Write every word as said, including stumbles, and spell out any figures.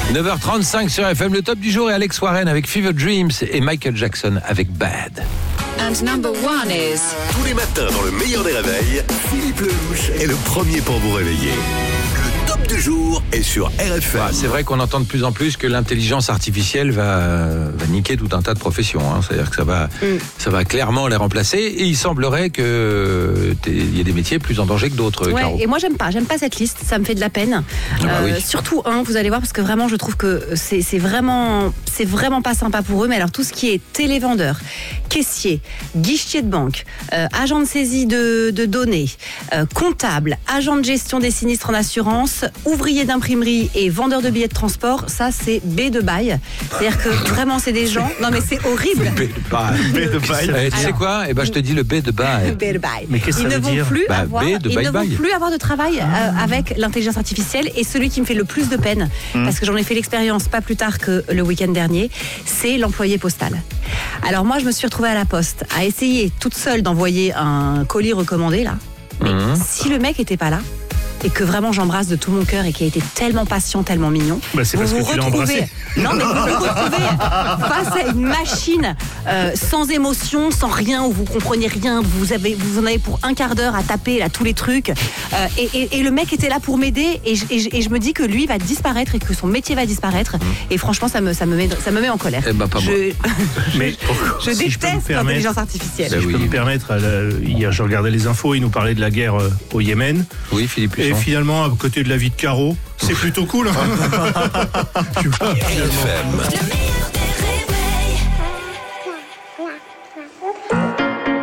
neuf heures trente-cinq sur F M, le top du jour est Alex Warren avec Fever Dreams et Michael Jackson avec Bad. And number one is... Tous les matins dans le meilleur des réveils, Philippe Lelouch est le premier pour vous réveiller. Le top du jour est sur R F M. Bah, c'est vrai qu'on entend de plus en plus que l'intelligence artificielle va, va niquer tout un tas de professions. Hein. C'est-à-dire que ça va, mm. ça va clairement les remplacer. Et il semblerait qu'il y ait des métiers plus en danger que d'autres. Ouais, Caro. et moi j'aime pas, j'aime pas cette liste. Ça me fait de la peine. Ah bah euh, oui. Surtout un, vous allez voir, parce que vraiment je trouve que c'est, c'est vraiment, c'est vraiment pas sympa pour eux. Mais alors tout ce qui est télévendeur, caissier, guichetier de banque, euh, agent de saisie de, de données, euh, comptable, agent de gestion des sinistres en assurance, ouvrier d'imprimerie et vendeur de billets de transport, ça c'est B de bail. C'est-à-dire que vraiment c'est des gens. Non mais c'est horrible. B de bail. B de bail. Eh, tu sais quoi ? Eh ben je te dis le B de bail. B de bail. Mais qu'est-ce que Ils ça ne veut vont dire plus Bah, avoir, B de ils bye ne bye. vont plus avoir de travail euh, avec l'intelligence artificielle. Et celui qui me fait le plus de peine, Mm. parce que j'en ai fait l'expérience pas plus tard que le week-end dernier, c'est l'employé postal. Alors moi, je me suis retrouvée à la poste à essayer toute seule d'envoyer un colis recommandé là. Mais Mhm. si le mec était pas là, et que vraiment j'embrasse de tout mon cœur et qui a été tellement patient, tellement mignon. Bah, c'est parce vous que vous tu l'as retrouvez, embrassé. non mais vous vous retrouvez face à une machine euh, sans émotion, sans rien, où vous comprenez rien, vous avez, vous en avez pour un quart d'heure à taper là tous les trucs, euh, et, et, et le mec était là pour m'aider, et je, et, je, et je me dis que lui va disparaître et que son métier va disparaître, et franchement ça me, ça me met, ça me met en colère. Eh ben, pas moi. je, Mais je si je peux me déteste permettre- l'intelligence artificielle. Ben Si je peux oui. me permettre, à la- hier je regardais les infos, ils nous parlaient de la guerre euh, au Yémen. Oui, Philippe Et Luchon. finalement, à côté de la vie de Caro, c'est plutôt cool. Hein. Tu vois, finalement. R F M.